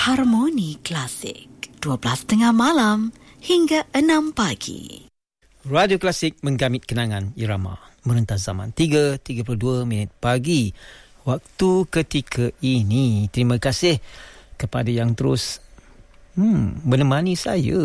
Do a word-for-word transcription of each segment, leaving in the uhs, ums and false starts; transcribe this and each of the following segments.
Harmoni Klasik, dua belas tiga puluh malam hingga enam pagi. Radio Klasik menggamit kenangan irama merentas zaman. tiga tiga puluh dua minit pagi. Waktu ketika ini. Terima kasih kepada yang terus hmm, menemani saya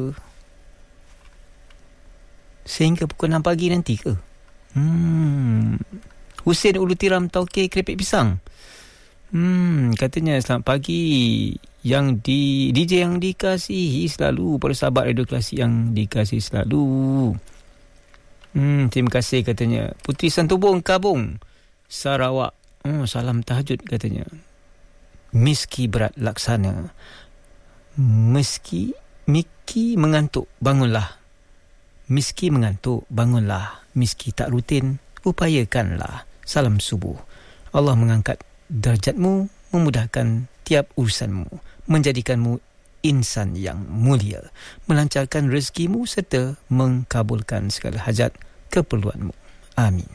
sehingga pukul enam pagi nanti ke? Hmm. Husein Ulu Tiram Tauke Keripik Pisang. Hmm, katanya selamat pagi yang di D J yang dikasihi selalu, para sahabat Radio Klasik yang dikasihi selalu. Hmm, terima kasih katanya. Putri Santubong Kabung Sarawak. Oh, salam tahajud katanya. Meski berat laksana, meski Miki mengantuk, bangunlah. Meski mengantuk, bangunlah. Meski tak rutin, upayakanlah. Salam subuh. Allah mengangkat darjatmu, memudahkan tiap urusanmu, menjadikanmu insan yang mulia, melancarkan rezekimu serta mengkabulkan segala hajat keperluanmu. Amin.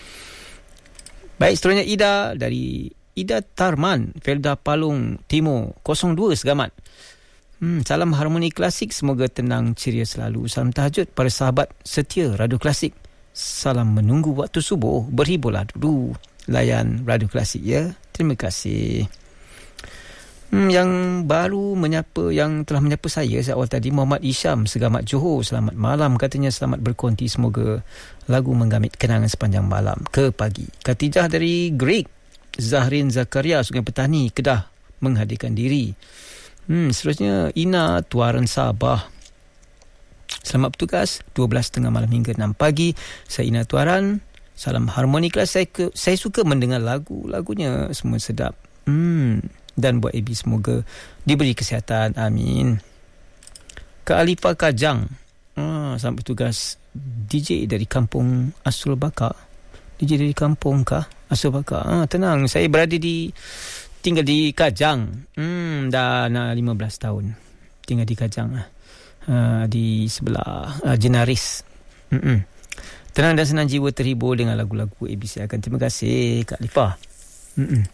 Baik, seterusnya Ida dari Ida Tarman, Felda Palung Timur, kosong dua Segamat. Hmm, salam Harmoni Klasik, semoga tenang ceria selalu. Salam tahajud para sahabat setia Radio Klasik. Salam menunggu waktu subuh, berhiburlah dulu. Layan Radio Klasik ya. Terima kasih. Hmm, yang baru menyapa, yang telah menyapa saya sejak awal tadi, Muhammad Isham Segamat Johor. Selamat malam katanya, selamat berkonti, semoga lagu menggamit kenangan sepanjang malam ke pagi. Katijah dari Greek, Zahrin Zakaria Sungai Petani Kedah menghadirkan diri. Hmm, seterusnya Ina Tuaran Sabah. Selamat bertugas dua belas tiga puluh malam hingga enam pagi. Saya Ina Tuaran. Salam Harmoni Kelas. Saya, ke, saya suka mendengar lagu-lagunya, semua sedap. Hmm, dan buat A B semoga diberi kesihatan. Amin. Kak Alifah Kajang. Ah, selamat bertugas. D J dari kampung Asul Bakar. D J dari kampung kah? Asul Bakar. Ah, tenang, saya berada di tinggal di Kajang. Hmm, dah nak lima belas tahun tinggal di Kajang. Uh, di sebelah uh, Jenaris. Mm-mm. Tenang dan senang jiwa, terhibur dengan lagu-lagu A B C akan. Terima kasih Kak Lifah. Mm-mm.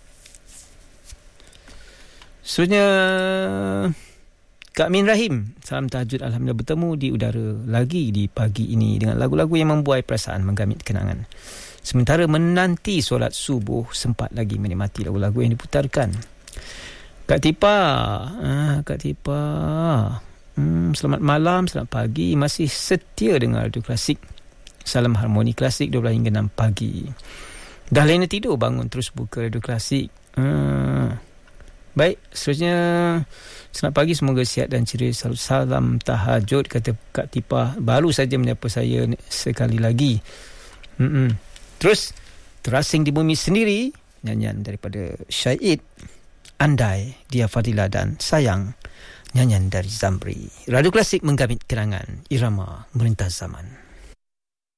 Seterusnya Kak Min Rahim. Salam tahajud, alhamdulillah bertemu di udara lagi di pagi ini dengan lagu-lagu yang membuai perasaan, menggamit kenangan. Sementara menanti solat subuh, sempat lagi menikmati lagu-lagu yang diputarkan. Kak Tipa, ah, Kak Tipa. Hmm, selamat malam, selamat pagi. Masih setia dengan Radio Klasik. Salam Harmoni Klasik dua belas hingga enam pagi. Dah lena tidur, bangun terus buka Radio Klasik. Hmm. Baik, seterusnya selamat pagi, semoga sihat dan ceria selalu. Salam tahajud kata Kak Tipa. Baru saja menyapa saya sekali lagi. Mm-mm. Terus terasing di bumi sendiri, nyanyian daripada Syahid, Andai, Dia Fadila dan Sayang, nyanyian dari Zamri. Radio Klasik menggamit kenangan irama merentas zaman.